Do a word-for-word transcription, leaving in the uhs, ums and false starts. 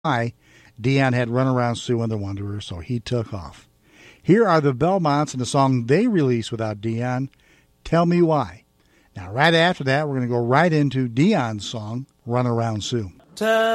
why Dion had Run Around Sue and the Wanderers, so he took off. Here are the Belmonts and the song they released without Dion, Tell Me Why. Now, right after that, we're going to go right into Dion's song, Run Around Sue. Tell